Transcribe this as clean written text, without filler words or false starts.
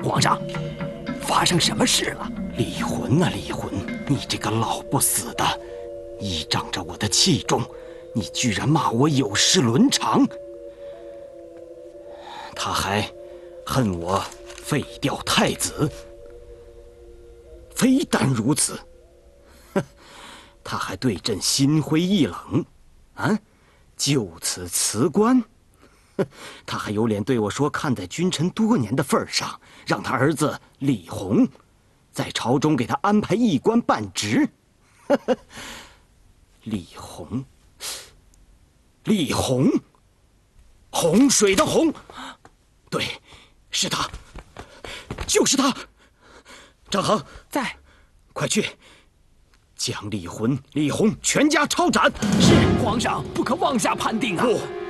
皇上，发生什么事了？ 李浑啊，李浑，你这个老不死的，依仗着我的器重，你居然骂我有失伦常。他还恨我废掉太子。非但如此，他还对朕心灰意冷，啊，就此辞官。他还有脸对我说，看在君臣多年的份上，让他儿子李弘在朝中给他安排一官半职。李弘，李弘，洪水的洪，对，是他，就是他。张衡在， 快去将李浑、李弘全家抄斩。 是皇上，不可妄下判定啊！ 不。